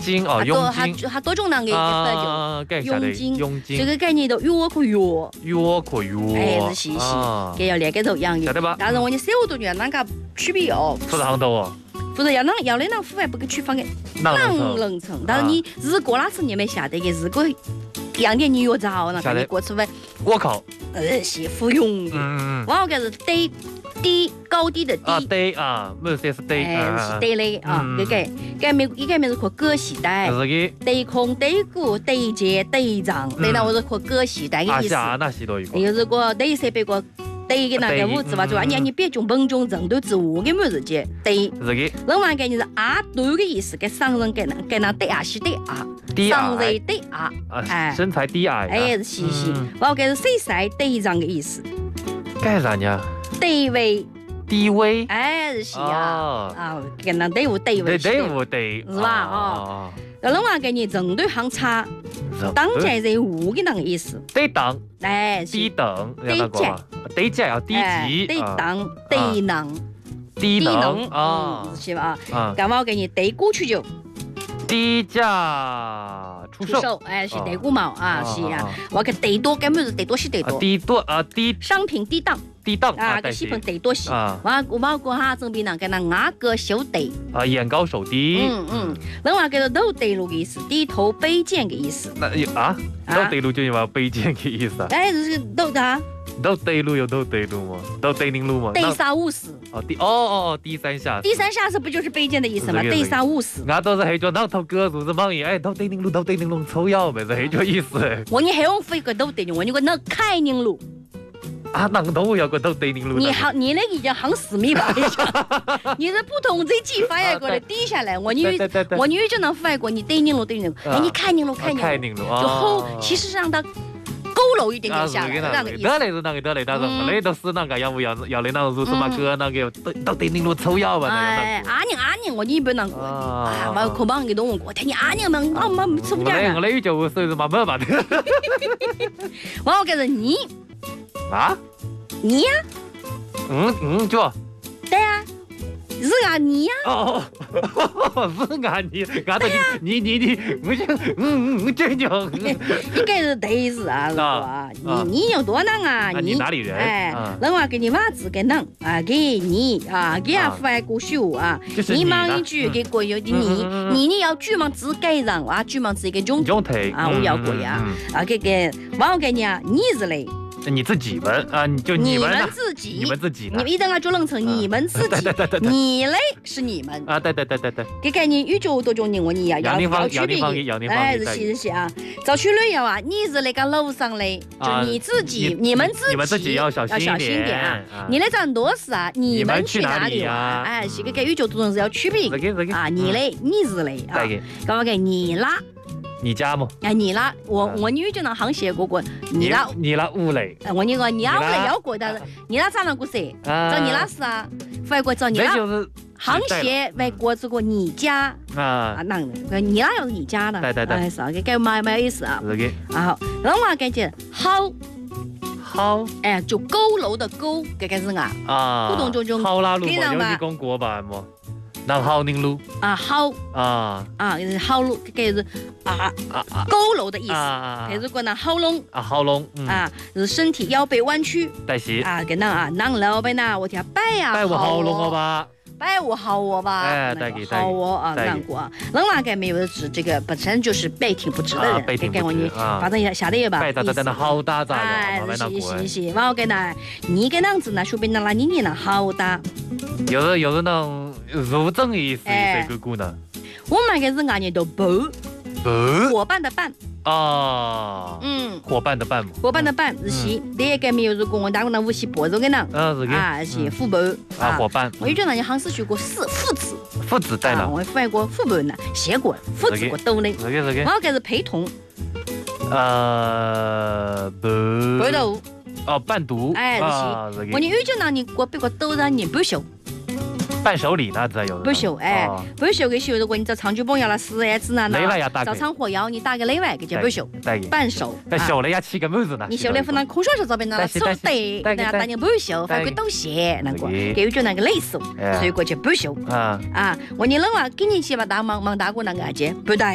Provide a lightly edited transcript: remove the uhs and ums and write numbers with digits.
金哦，佣金， 它多种那个佣金， 佣金， 这个概念都约可约， 约可约， 是是，给要那个头样的， 晓得吧？ 但是我你手度要啷个区别哦？ 不是行头哦。 不是要那啷户外不给区分的能层，但是你如果那是你们晓得的，如果样点你约着了，你过出来， 我靠， 是服用的，我个是低高低的低低啊，没事是低， 是低的啊，这个一个是可割系带，低空低骨低肩低脏，对了，我是可割系带的意思。 那是多一个。 又是个低设备个。对个那个物质吧，就你别种本种人都植物的么子的对。 是的。 另外个你是阿对的意思，给商人给那对啊是对啊，商人对啊， 身材低矮。 是。我个是谁晒对上的意思。 干啥呢？ 地位。 地位。 是啊，跟那队伍对位。 队伍对。 是吧？另外个你人对行差，当家人物的那个意思。 对等。 低等。 对价。 低价要低级， 低档、低能、 低能啊， 是吧？干嘛给你低估去就低价出售， 是低估嘛啊，是啊。我个低多根本是低多是低多， 低多低商品低档啊，个西本低多些啊。我过哈正边那个那牙膏修低啊，眼高手低。 另外个都低路的意思，低头卑贱的意思。 那都低路就有卑贱的意思啊？ 是都的。 都对路有都对路吗？都对宁路吗？ 对杀勿死。 低三下。 低三下是不就是卑贱的意思吗？对杀勿死。 我都是黑脚那头歌是忙嘢，都对宁路抽腰咪是黑脚意思。 我你黑王飞个都对宁，我你个那开宁路。 那个都有个都对宁路。 你那已经行4米吧？你是普通这几发一个的低下来，我女就能发过，你对宁路。你开宁路。就后其实上它。佝偻一点点下来，那个意思。 得嘞，但是没嘞，都是那个要那种如什么歌那个都对宁路抽腰吧？ 阿宁，我你不能我可帮给动物，我听你阿宁们，我吃不掉。 我那就我手是嘛没吧的。 我个是你你呀？ 就对呀。是你呀？ 是你，我想，这就应该是对是啊，是吧？你有多难啊？ 你哪里人？ 另外给你娃子给能给你给他发过手啊，你忙一句给过有的你要举忙自己人举忙自己种腿我要过呀给我给你你是嘞。 你自己们你们自己，你们一定要做冷层，你们自己，你嘞是你们对。 这概念语就多种人，我你要区别是啊。找去旅游啊，你是那个楼上嘞，就你自己，你们自己要小心点啊。你那人多事啊，你们去哪里啊？是个语就多种是要区别啊。你嘞，你是嘞啊。干嘛给你啦？ 你家么？ 你啦，我女就能行写过你啦屋嘞。 我你个你屋嘞要过，但是你啦咋能过噻？找你啦是啊，外国找你啦。行写外国这个你家那你啦又是你家的。 对。 是啊，给蛮有意思啊。 是的。 另外感觉好，就佝偻的佝，这个是不同种好啦路嘛，有你讲过吧么？那好宁路好是好路，这个是佝偻的意思。这是个那好龙是身体腰背弯曲。 对是跟那老板呐，我听摆呀， 摆我好龙好吧。 摆我好我吧，好我难过。另外个没有是这个本身就是背挺不直的人，给我你反正下得有吧。 背的好大咋是，我跟那你跟那子那说明那你那好大。 有的那种入正意思这个股呢。 我们个是俺人都伙伴的伴。伙伴的伴嘛，伙伴的伴是第一个没有如果我打过那无锡播种的呢，是伙伴伙伴。 我有觉得你好像学过父子带了， 我发过父母呢，写过父子过都的。我个是陪同，陪读伴读， 是。我你有觉得你过别个都让你不修。 伴手礼那才有不修不修给修，如果你找长久朋友了4子呢，找长火药你打个内外给叫不修，伴手。 修了要起个妹子呢， 你修了不能空手手这边呢，手得，那大家不修，反正都写那个，给有就那个类似，所以过去不修我你冷了给你去吧，大忙大过那个去不带。